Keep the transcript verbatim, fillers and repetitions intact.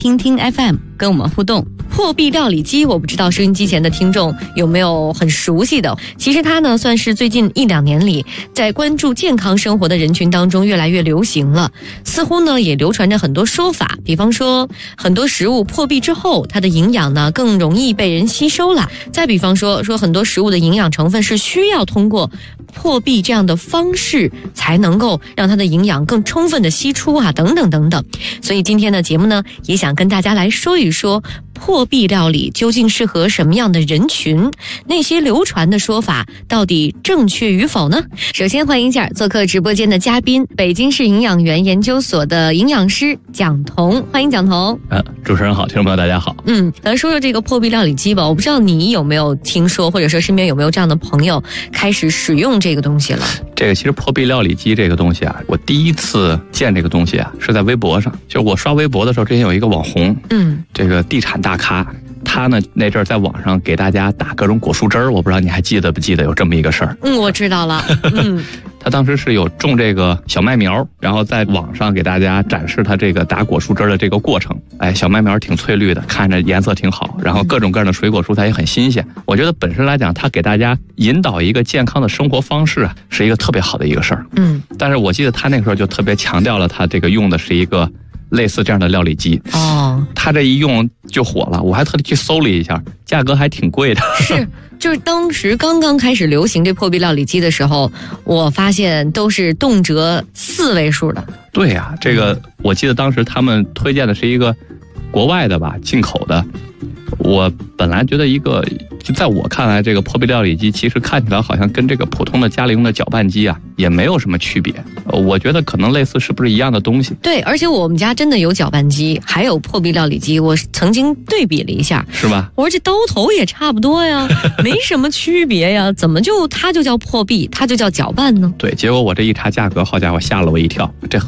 听听 F M 跟我们互动。破壁料理机，我不知道收音机前的听众有没有很熟悉的。其实它呢，算是最近一两年里，在关注健康生活的人群当中越来越流行了。似乎呢，也流传着很多说法，比方说，很多食物破壁之后，它的营养呢更容易被人吸收了。再比方说，说很多食物的营养成分是需要通过破壁这样的方式才能够让它的营养更充分的吸出啊，等等等等。所以今天的节目呢，也想跟大家来说一说破壁料理究竟适合什么样的人群，那些流传的说法到底正确与否呢？首先欢迎一下做客直播间的嘉宾，北京市营养园研究所的营养师蒋彤，欢迎蒋彤。 呃，主持人好，听众朋友大家好。 嗯，咱说说这个破壁料理机吧，我不知道你有没有听说，或者说身边有没有这样的朋友开始使用这个东西了。 这个其实破壁料理机这个东西啊，我第一次见这个东西啊是在微博上，就我刷微博的时候，之前有一个网红，嗯，这个地产大咖，他呢那阵儿在网上给大家打各种果蔬汁儿，我不知道你还记得不记得有这么一个事儿？ 嗯，我知道了。嗯， 他当时是有种这个小麦苗，然后在网上给大家展示他这个打果蔬汁的这个过程。哎，小麦苗挺翠绿的，看着颜色挺好，然后各种各样的水果蔬菜也很新鲜。我觉得本身来讲，他给大家引导一个健康的生活方式啊，是一个特别好的一个事儿。嗯，但是我记得他那个时候就特别强调了，他这个用的是一个类似这样的料理机。哦，他这一用就火了，我还特地去搜了一下，价格还挺贵的。 是。就是当时刚刚开始流行这破壁料理机的时候，我发现都是动辄四位数的。 对呀、啊，这个我记得当时他们推荐的是一个国外的吧，进口的。我本来觉得一个，就在我看来，这个破壁料理机其实看起来好像跟这个普通的家里用的搅拌机啊也没有什么区别。我觉得可能类似，是不是一样的东西？ 对，而且我们家真的有搅拌机，还有破壁料理机，我曾经对比了一下， 是吧？ 我说这刀头也差不多呀，没什么区别呀，怎么就它就叫破壁，它就叫搅拌呢？ 对，结果我这一查价格，好家伙，吓了我一跳，这